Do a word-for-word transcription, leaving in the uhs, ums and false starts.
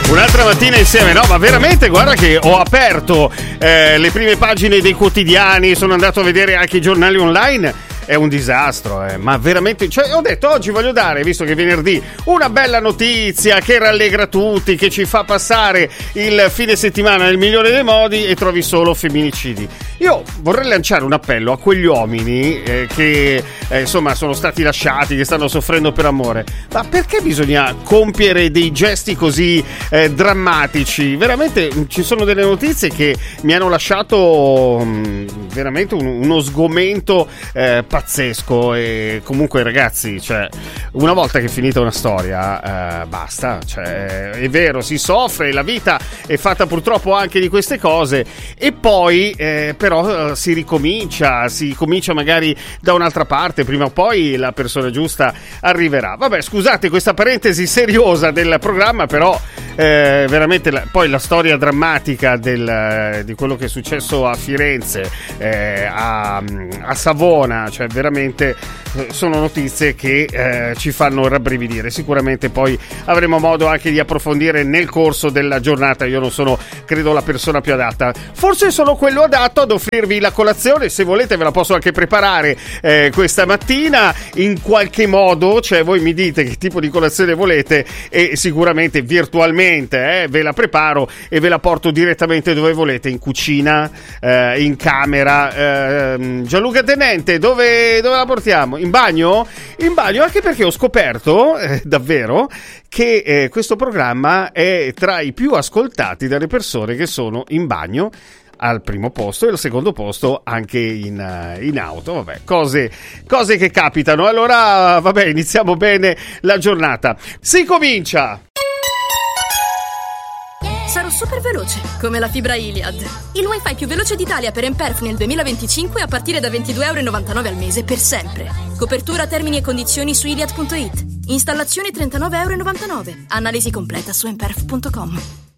Un'altra mattina insieme, no? Ma veramente, guarda che ho aperto eh, le prime pagine dei quotidiani, sono andato a vedere anche i giornali online. È un disastro, eh, ma veramente, cioè, ho detto oggi voglio dare, visto che è venerdì, una bella notizia che rallegra tutti, che ci fa passare il fine settimana nel migliore dei modi, e trovi solo femminicidi. Io vorrei lanciare un appello a quegli uomini eh, che eh, insomma sono stati lasciati, che stanno soffrendo per amore. Ma perché bisogna compiere dei gesti così eh, drammatici? Veramente ci sono delle notizie che mi hanno lasciato mh, veramente un, uno sgomento eh, pazzesco. E comunque, ragazzi, cioè, una volta che è finita una storia eh, basta, cioè, è vero, si soffre, la vita è fatta purtroppo anche di queste cose, e poi eh, però eh, si ricomincia, si comincia magari da un'altra parte, prima o poi la persona giusta arriverà. Vabbè, scusate questa parentesi seriosa del programma, però eh, veramente la, poi la storia drammatica del, di quello che è successo a Firenze, eh, a, a Savona, cioè veramente sono notizie che eh, ci fanno rabbrividire. Sicuramente poi avremo modo anche di approfondire nel corso della giornata. Io non sono, credo, la persona più adatta, forse sono quello adatto ad offrirvi la colazione. Se volete ve la posso anche preparare eh, questa mattina in qualche modo, cioè voi mi dite che tipo di colazione volete e sicuramente virtualmente eh, ve la preparo e ve la porto direttamente dove volete, in cucina, eh, in camera. eh, Gianluca Tenente, dove, dove la portiamo? In bagno? In bagno, anche perché ho scoperto eh, davvero che eh, questo programma è tra i più ascoltati dalle persone che sono in bagno, al primo posto, e al secondo posto anche in, uh, in auto. Vabbè, cose, cose che capitano. Allora, vabbè, iniziamo bene la giornata. Si comincia! Sarò super veloce, come la fibra Iliad. Il wifi più veloce d'Italia per Emperf nel duemilaventicinque a partire da ventidue virgola novantanove euro al mese per sempre. Copertura, termini e condizioni su iliad punto it. Installazione trentanove virgola novantanove euro. Analisi completa su emperf punto com.